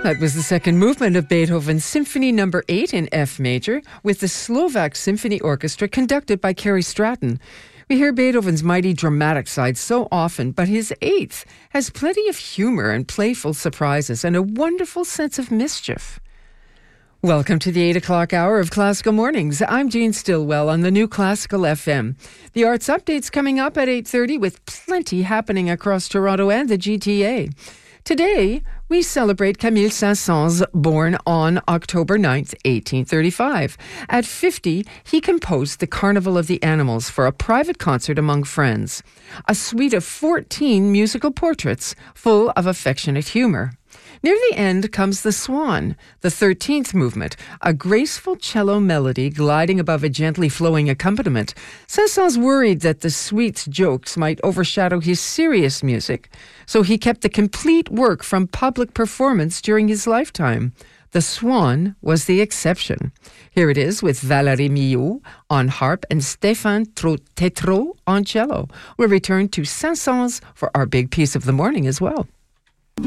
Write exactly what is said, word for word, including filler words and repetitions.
That was the second movement of Beethoven's Symphony Number eight in F major, with the Slovak Symphony Orchestra conducted by Carrie Stratton. We hear Beethoven's mighty dramatic side so often, but his eighth has plenty of humor and playful surprises and a wonderful sense of mischief. Welcome to the eight o'clock hour of Classical Mornings. I'm Jean Stillwell on the New Classical F M. The Arts Update's coming up at eight thirty with plenty happening across Toronto and the G T A. Today, we celebrate Camille Saint-Saëns, born on October ninth, eighteen thirty-five. At fifty, he composed The Carnival of the Animals for a private concert among friends, a suite of fourteen musical portraits full of affectionate humor. Near the end comes The Swan, the thirteenth movement, a graceful cello melody gliding above a gently flowing accompaniment. Saint-Saëns worried that the suite's jokes might overshadow his serious music, so he kept the complete work from public performance during his lifetime. The Swan was the exception. Here it is with Valérie Millot on harp and Stéphane Tétrault on cello. We'll return to Saint-Saëns for our big piece of the morning as well.